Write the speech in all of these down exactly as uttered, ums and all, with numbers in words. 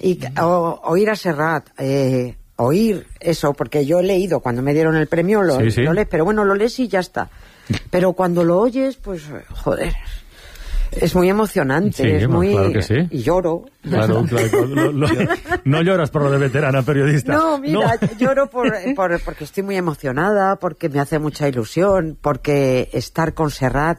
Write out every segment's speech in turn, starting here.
Y o, oír a Serrat, eh, oír eso, porque yo he leído, cuando me dieron el premio, lo, sí, sí. lo lees, pero bueno, lo lees y ya está. Pero cuando lo oyes, pues, joder... Es muy emocionante, sí, es muy... Claro que sí. Y lloro. Claro, claro. claro lo, lo, no lloras por lo de veterana periodista. No, mira, no. lloro por, por, porque estoy muy emocionada, porque me hace mucha ilusión, porque estar con Serrat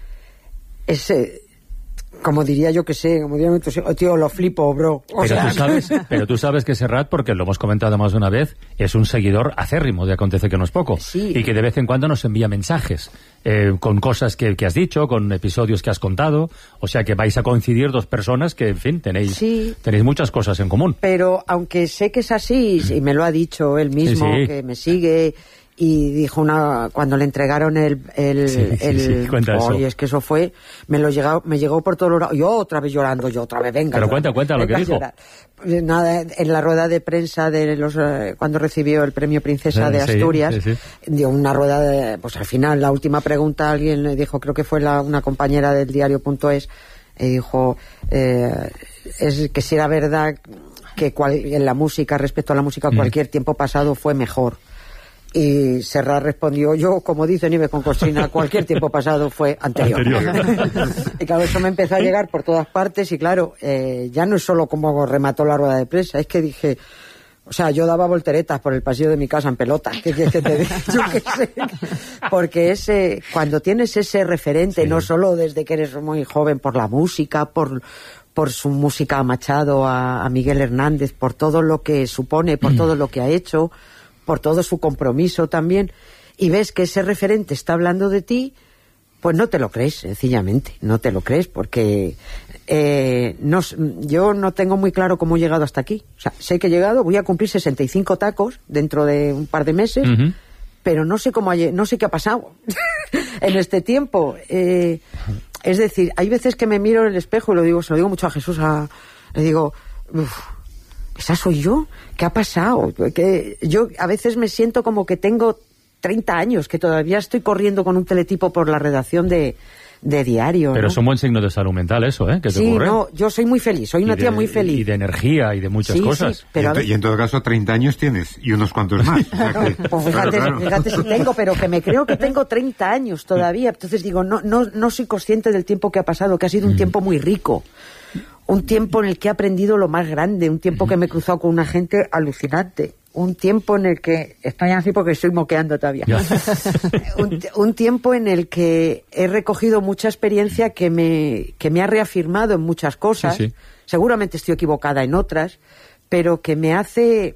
es... Eh, como diría yo que sé, como diría mi tío, tío, lo flipo, bro. O pero, sea, tú sabes, pero tú sabes que Serrat, porque lo hemos comentado más de una vez, es un seguidor acérrimo de Acontece que no es poco. Sí. Y que de vez en cuando nos envía mensajes eh, con cosas que, que has dicho, con episodios que has contado. O sea que vais a coincidir dos personas que, en fin, tenéis, sí. tenéis muchas cosas en común. Pero aunque sé que es así, y me lo ha dicho él mismo, sí, sí. que me sigue... Y dijo una cuando le entregaron el el, sí, sí, el sí, cuenta eso. Oye, es que eso fue me lo llegó me llegó por todos los lados, yo otra vez llorando, yo otra vez venga pero llorando, cuenta cuenta lo que dijo. Pues nada, en la rueda de prensa de los eh, cuando recibió el premio Princesa de sí, Asturias, sí, sí. dio una rueda de, pues al final la última pregunta alguien le dijo, creo que fue la, una compañera del diario.es, y dijo eh, es que si era verdad que cual, en la música, respecto a la música, mm. cualquier tiempo pasado fue mejor. Y Serrat respondió, yo, como dice Nieves con Cocina, cualquier tiempo pasado fue anterior. anterior. Y claro, eso me empezó a llegar por todas partes y claro, eh, ya no es solo como remató la rueda de prensa, es que dije, o sea, yo daba volteretas por el pasillo de mi casa en pelota. ¿Qué quieres que te diga? Yo qué sé. Porque ese, cuando tienes ese referente, sí. no solo desde que eres muy joven, por la música, por... por su música a Machado, a, a Miguel Hernández, por todo lo que supone, por mm. todo lo que ha hecho... por todo su compromiso también, y ves que ese referente está hablando de ti, pues no te lo crees, sencillamente, no te lo crees, porque eh, no, yo no tengo muy claro cómo he llegado hasta aquí. O sea, sé que he llegado, voy a cumplir sesenta y cinco tacos dentro de un par de meses, uh-huh. pero no sé cómo, no sé qué ha pasado en este tiempo. Eh, es decir, hay veces que me miro en el espejo y lo digo, se lo digo mucho a Jesús, a, le digo, uff, ¿esa soy yo? ¿Qué ha pasado? Que yo a veces me siento como que tengo treinta años, que todavía estoy corriendo con un teletipo por la redacción de, de diario. Pero ¿no? es un buen signo de salud mental eso, ¿eh? ¿Qué te sí, ocurre? no, yo soy muy feliz, soy una de, tía muy feliz. Y de energía y de muchas sí, cosas. Sí, pero y, en, y en todo caso treinta años tienes, y unos cuantos más. O sea que, pues fíjate, claro, claro. fíjate si tengo, pero que me creo que tengo treinta años todavía. Entonces digo, no, no, no soy consciente del tiempo que ha pasado, que ha sido un mm. tiempo muy rico. Un tiempo en el que he aprendido lo más grande, un tiempo que me he cruzado con una gente alucinante, un tiempo en el que, estoy así porque estoy moqueando todavía, un, un tiempo en el que he recogido mucha experiencia que me, que me ha reafirmado en muchas cosas, sí, sí. seguramente estoy equivocada en otras, pero que me hace,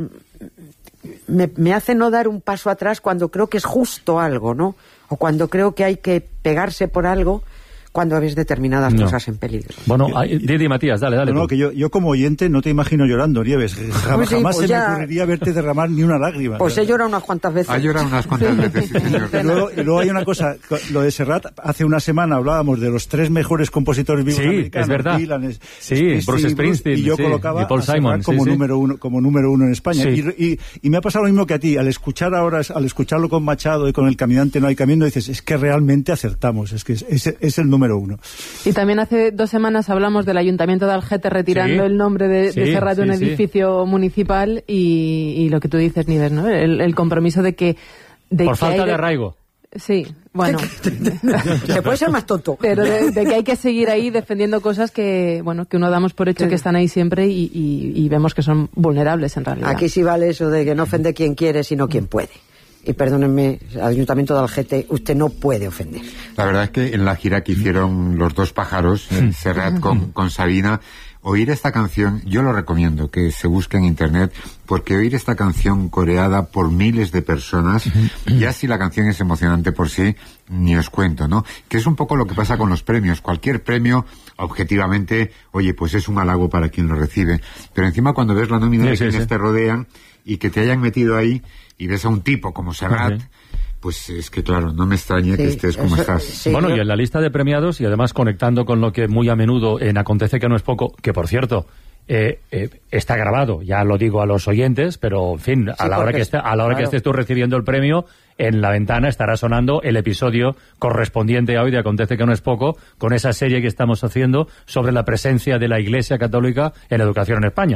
me, me hace no dar un paso atrás cuando creo que es justo algo, ¿no? O cuando creo que hay que pegarse por algo, cuando ves determinadas no. cosas en peligro. Bueno, Didi, Matías, dale, dale. No, no, que yo, yo como oyente no te imagino llorando, Nieves. Jamás, pues sí, jamás pues se ya... me ocurriría verte derramar ni una lágrima. Pues he llorado unas cuantas veces. Ha llorado unas cuantas veces, sí, señor. Y luego, y luego hay una cosa, lo de Serrat, hace una semana hablábamos de los tres mejores compositores vivos sí, americanos. Es verdad. Dylan, es, sí, es, Bruce Springsteen. Y yo sí, colocaba y Paul a Serrat Simon, como, sí, número sí. uno, como número uno en España. Sí. Y, y, y me ha pasado lo mismo que a ti, al escuchar ahora, al escucharlo con Machado y con El Caminante no hay camino, dices, es que realmente acertamos, es que es, es, es el número uno. Y también hace dos semanas hablamos del Ayuntamiento de Algete retirando sí, el nombre de, sí, de Serrat de un sí, edificio sí. municipal y, y lo que tú dices, Nieves, ¿no? El, el compromiso de que... De Por que falta de... de arraigo. Sí, bueno. Se puede ser más tonto. Pero de, de que hay que seguir ahí defendiendo cosas que, bueno, que uno damos por hecho sí. que están ahí siempre y, y, y vemos que son vulnerables en realidad. Aquí sí vale eso de que no ofende quien quiere, sino quien puede. Y perdónenme, Ayuntamiento de Algete, usted no puede ofender. La verdad es que en la gira que hicieron los dos pájaros, eh, Serrat con, con Sabina, oír esta canción, yo lo recomiendo que se busque en internet, porque oír esta canción coreada por miles de personas, ya si la canción es emocionante por sí, ni os cuento, ¿no? Que es un poco lo que pasa con los premios. Cualquier premio, objetivamente, oye, pues es un halago para quien lo recibe. Pero encima cuando ves la nómina sí, de sí, quienes sí. te rodean y que te hayan metido ahí y ves a un tipo como Serrat, uh-huh. pues es que claro, no me extraña sí, que estés como eso, estás. Sí, bueno, yo... y en la lista de premiados, y además conectando con lo que muy a menudo en Acontece que no es poco, que por cierto, eh, eh, está grabado, ya lo digo a los oyentes, pero en fin, a sí, la hora que esté, a la hora claro. que estés tú recibiendo el premio, en la ventana estará sonando el episodio correspondiente a hoy de Acontece que no es poco, con esa serie que estamos haciendo sobre la presencia de la Iglesia Católica en la educación en España.